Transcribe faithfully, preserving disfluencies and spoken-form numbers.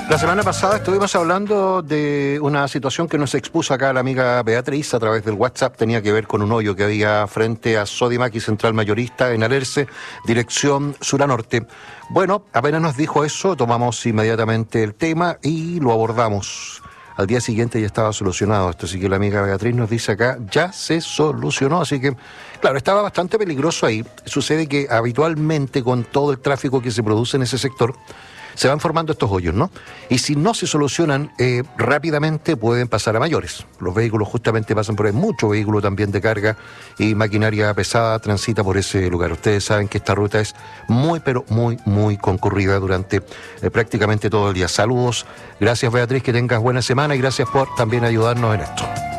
La semana pasada estuvimos hablando de una situación que nos expuso acá la amiga Beatriz a través del WhatsApp. Tenía que ver con un hoyo que había frente a Sodimac y Central Mayorista en Alerce, dirección sur a norte. Bueno, apenas nos dijo eso, tomamos inmediatamente el tema y lo abordamos. Al día siguiente ya estaba solucionado esto, así que la amiga Beatriz nos dice acá, ya se solucionó, así que, claro, estaba bastante peligroso ahí. Sucede que habitualmente con todo el tráfico que se produce en ese sector, se van formando estos hoyos, ¿no? Y si no se solucionan eh, rápidamente, pueden pasar a mayores. Los vehículos justamente pasan por ahí, mucho vehículo también de carga y maquinaria pesada transita por ese lugar. Ustedes saben que esta ruta es muy, pero muy, muy concurrida durante eh, prácticamente todo el día. Saludos, gracias Beatriz, que tengas buena semana y gracias por también ayudarnos en esto.